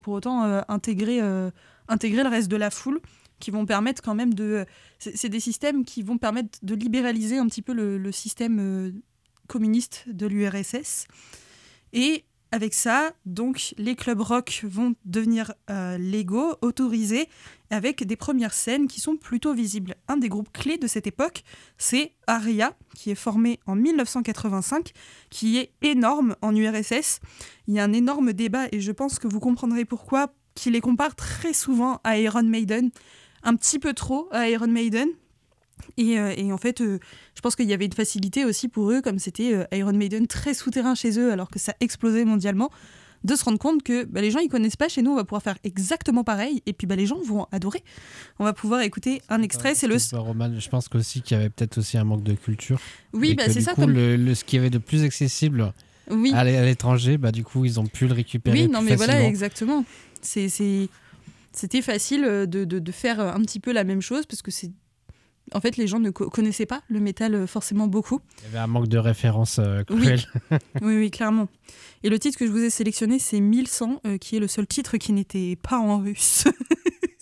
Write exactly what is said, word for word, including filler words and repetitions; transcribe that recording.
pour autant euh, intégrer, euh, intégrer le reste de la foule, qui vont permettre quand même de... C'est, c'est des systèmes qui vont permettre de libéraliser un petit peu le, le système euh, communiste de l'U R S S. Et avec ça, donc, les clubs rock vont devenir euh, légaux, autorisés, avec des premières scènes qui sont plutôt visibles. Un des groupes clés de cette époque, c'est A R I A, qui est formé en dix-neuf cent quatre-vingt-cinq, qui est énorme en U R S S. Il y a un énorme débat, et je pense que vous comprendrez pourquoi, qui les compare très souvent à Iron Maiden, un petit peu trop à Iron Maiden. Et, euh, et en fait, euh, je pense qu'il y avait une facilité aussi pour eux, comme c'était euh, Iron Maiden très souterrain chez eux, alors que ça explosait mondialement, de se rendre compte que bah, les gens ils connaissent pas, chez nous on va pouvoir faire exactement pareil, et puis bah, les gens vont adorer. On va pouvoir écouter un extrait, c'est le... Roman, je pense qu'aussi qu'il y avait peut-être aussi un manque de culture. Oui, bah, que, c'est du ça. coup, Comme... le, le, ce qui avait de plus accessible oui. à l'étranger, bah, du coup, ils ont pu le récupérer oui, plus non, mais facilement. voilà, exactement. C'est, c'est... C'était facile de, de, de faire un petit peu la même chose, parce que c'est... En fait, les gens ne co- connaissaient pas le métal forcément beaucoup. Il y avait un manque de références euh, cruel. Oui. oui, oui, clairement. Et le titre que je vous ai sélectionné, c'est mille cent, euh, qui est le seul titre qui n'était pas en russe.